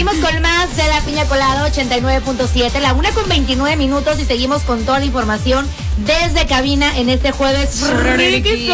Seguimos con más de la Piña Colada 89.7, la 1:29 y seguimos con toda la información desde cabina en este jueves friki.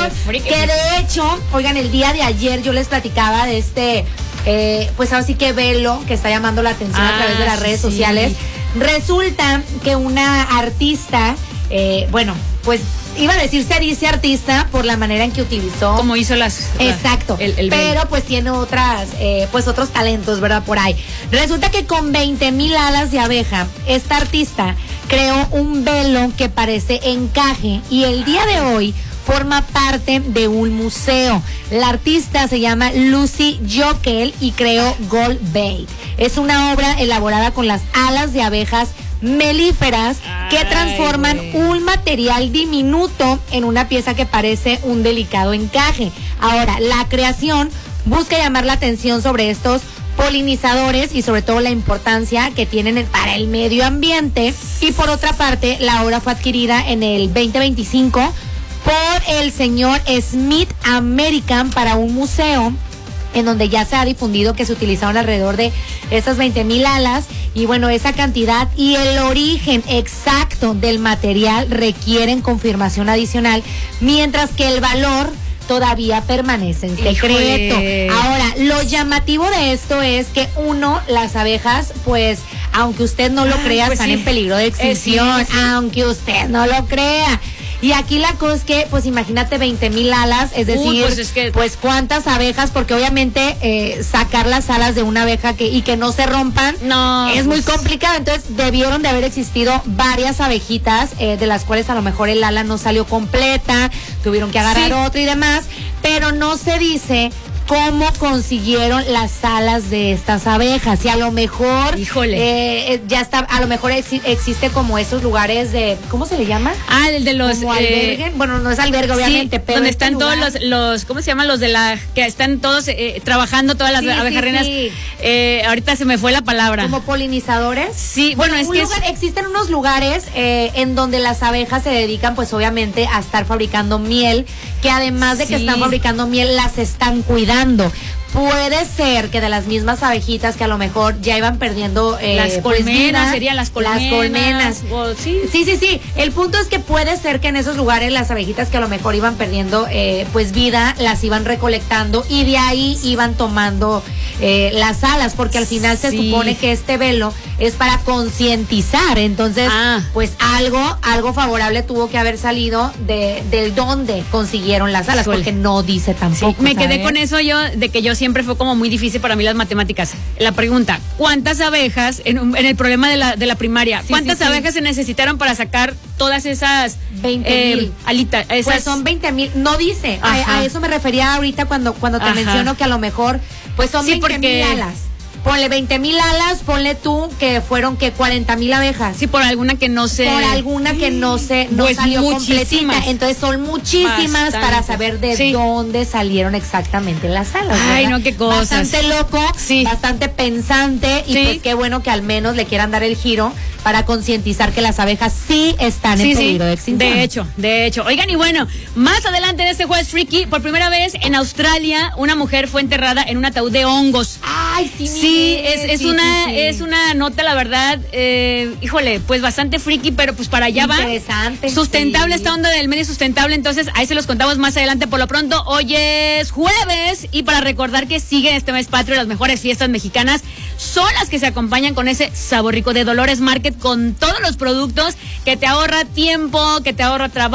Que de hecho, oigan, el día de ayer yo les platicaba de este, pues ahora sí que velo que está llamando la atención a través de las redes sociales. Resulta que una artista, bueno, pues iba a decir se dice artista por la manera en que utilizó. Como hizo las... Exacto. Pero pues tiene otras, pues otros talentos, ¿verdad? Por ahí. Resulta que con 20,000 alas de abeja, esta artista creó un velo que parece encaje y el día de hoy forma parte de un museo. La artista se llama Lucy Jokel y creó Gold Bait. Es una obra elaborada con las alas de abejas melíferas que transforman un material diminuto en una pieza que parece un delicado encaje. Ahora, la creación busca llamar la atención sobre estos polinizadores y sobre todo la importancia que tienen para el medio ambiente. Y por otra parte, la obra fue adquirida en el 2025 por el señor Smith American para un museo en donde ya se ha difundido que se utilizaron alrededor de esas 20,000 alas y bueno, esa cantidad y el origen exacto del material requieren confirmación adicional, mientras que el valor todavía permanece en secreto. Ahora, lo llamativo de esto es que las abejas, pues, aunque usted no lo crea, pues están en peligro de extinción, aunque usted no lo crea. Y aquí la cosa es que, pues imagínate 20,000 alas, es decir, pues cuántas abejas, porque obviamente sacar las alas de una abeja y que no se rompan es muy complicado. Entonces debieron de haber existido varias abejitas, de las cuales a lo mejor el ala no salió completa, tuvieron que agarrar otra y demás, pero no se dice cómo consiguieron las alas de estas abejas. Y a lo mejor ya está, a lo mejor existe como esos lugares de, ¿cómo se le llama? El de los albergue. Bueno, no es albergue obviamente, pero donde están todos los ¿cómo se llaman? Los de la que están todos trabajando, todas las abejarrenas. Ahorita se me fue la palabra. Como polinizadores. Sí, bueno, es que existen unos lugares en donde las abejas se dedican, pues obviamente, a estar fabricando miel, que además de que están fabricando miel, las están cuidando. Puede ser que de las mismas abejitas que a lo mejor ya iban perdiendo las colmenas, serían las colmenas. Sí. El punto es que puede ser que en esos lugares las abejitas que a lo mejor iban perdiendo pues vida, las iban recolectando y de ahí iban tomando las alas, porque al final se supone que este velo es para concientizar. Entonces, pues algo favorable tuvo que haber salido del dónde consiguieron las alas, porque no dice tampoco. Me quedé con eso yo, de que yo siempre fue como muy difícil para mí las matemáticas. La pregunta, ¿cuántas abejas, en el problema de la primaria, cuántas abejas se necesitaron para sacar todas esas 20,000 alitas? Pues son 20,000, no dice. A eso me refería ahorita cuando te menciono que a lo mejor pues son 20,000 alas. Ponle 20,000 alas, ponle tú que fueron que 40,000 abejas. Sí, por alguna que no se... Por alguna que no salió completita. Entonces son muchísimas para saber de dónde salieron exactamente las alas. Ay, no, qué cosas. Bastante loco, bastante pensante y pues qué bueno que al menos le quieran dar el giro para concientizar que las abejas sí están en peligro de extinción. De hecho. Oigan, y bueno, más adelante de este jueves freaky, por primera vez en Australia, una mujer fue enterrada en un ataúd de hongos. Ay, es una nota, la verdad, híjole, pues bastante freaky, pero pues para allá va. Interesante. Sustentable, esta onda del medio sustentable, entonces ahí se los contamos más adelante. Por lo pronto, hoy es jueves y para recordar que sigue este mes patrio, las mejores fiestas mexicanas son las que se acompañan con ese sabor rico de Dolores Market, con todos los productos que te ahorra tiempo, que te ahorra trabajo.